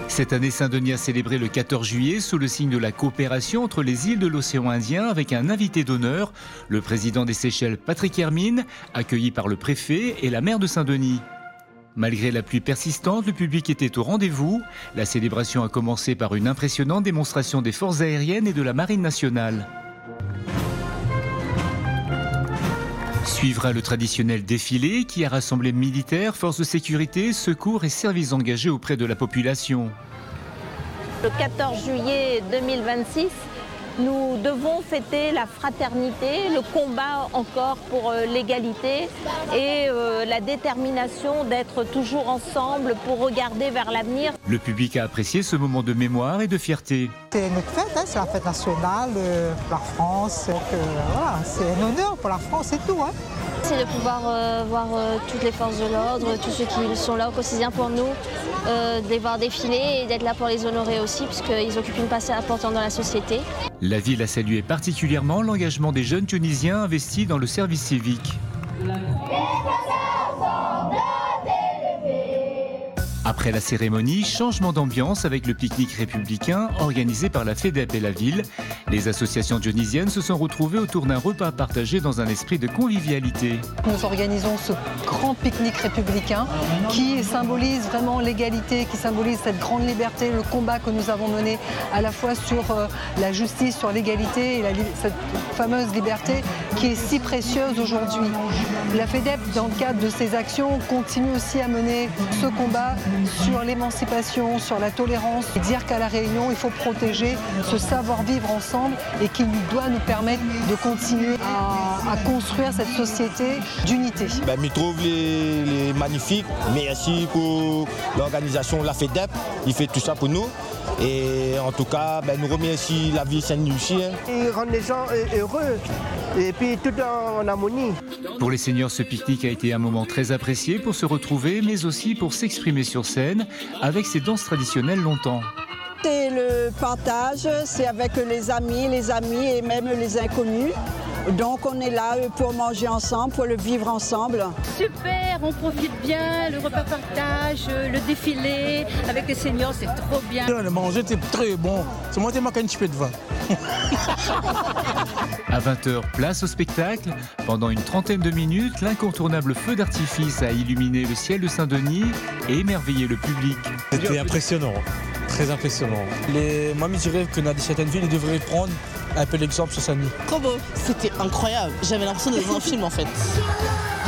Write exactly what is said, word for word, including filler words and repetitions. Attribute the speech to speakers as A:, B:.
A: Cette année, Saint-Denis a célébré le quatorze juillet sous le signe de la coopération entre les îles de l'océan Indien avec un invité d'honneur, le président des Seychelles Patrick Hermine, accueilli par le préfet et la maire de Saint-Denis. Malgré la pluie persistante, le public était au rendez-vous. La célébration a commencé par une impressionnante démonstration des forces aériennes et de la marine nationale. Suivra le traditionnel défilé qui a rassemblé militaires, forces de sécurité, secours et services engagés auprès de la population.
B: Le quatorze juillet deux mille vingt-six, nous devons fêter la fraternité, le combat encore pour l'égalité et euh, la détermination d'être toujours ensemble pour regarder vers l'avenir.
A: Le public a apprécié ce moment de mémoire et de fierté.
C: C'est notre fête, hein, c'est la fête nationale euh, pour la France. Donc, euh, voilà, c'est un honneur pour la France, c'est tout. Hein.
D: C'est de pouvoir euh, voir euh, toutes les forces de l'ordre, tous ceux qui sont là au quotidien pour nous, euh, de les voir défiler et d'être là pour les honorer aussi, puisqu'ils occupent une place importante dans la société.
A: La ville a salué particulièrement l'engagement des jeunes Tunisiens investis dans le service civique. Après la cérémonie, changement d'ambiance avec le pique-nique républicain organisé par la FEDEP et la ville. Les associations dionysiennes se sont retrouvées autour d'un repas partagé dans un esprit de convivialité.
E: Nous organisons ce grand pique-nique républicain qui symbolise vraiment l'égalité, qui symbolise cette grande liberté, le combat que nous avons mené à la fois sur la justice, sur l'égalité et la, cette fameuse liberté qui est si précieuse aujourd'hui. La FEDEP, dans le cadre de ses actions, continue aussi à mener ce combat sur l'émancipation, sur la tolérance, et dire qu'à La Réunion, il faut protéger ce savoir-vivre ensemble et qu'il doit nous permettre de continuer à, à construire cette société d'unité.
F: Ben, je trouve les, les magnifiques. Merci pour l'organisation La FEDEP, il fait tout ça pour nous. Et en tout cas, ben, nous remercions la ville Saint-Lucie.
G: Il rend les gens heureux et puis tout en harmonie.
A: Pour les seniors, ce pique-nique a été un moment très apprécié pour se retrouver, mais aussi pour s'exprimer sur scène avec ces danses traditionnelles longtemps.
H: C'est le partage, c'est avec les amis, les amis et même les inconnus. Donc on est là pour manger ensemble, pour le vivre ensemble.
I: Super, on profite bien, le repas partage, le défilé avec les seniors, c'est trop bien.
J: Le manger était très bon, c'est moi qui manque un petit peu de vin.
A: À vingt heures, place au spectacle. Pendant une trentaine de minutes, l'incontournable feu d'artifice a illuminé le ciel de Saint-Denis et émerveillé le public.
J: C'était impressionnant, très impressionnant. Les... Moi, je dirais que dans certaines villes, ils devraient prendre un peu l'exemple sur Saint-Denis.
K: Trop beau, c'était incroyable. J'avais l'impression d'être dans un film en fait.